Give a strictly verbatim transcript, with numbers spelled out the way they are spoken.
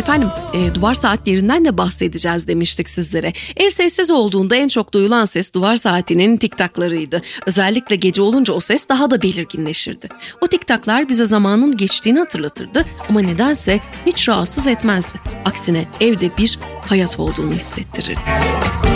Efendim e, duvar saatlerinden de bahsedeceğiz demiştik sizlere. Ev sessiz olduğunda en çok duyulan ses duvar saatinin tiktaklarıydı. Özellikle gece olunca o ses daha da belirginleşirdi. O tiktaklar bize zamanın geçtiğini hatırlatırdı ama nedense hiç rahatsız etmezdi. Aksine evde bir hayat olduğunu hissettirirdi.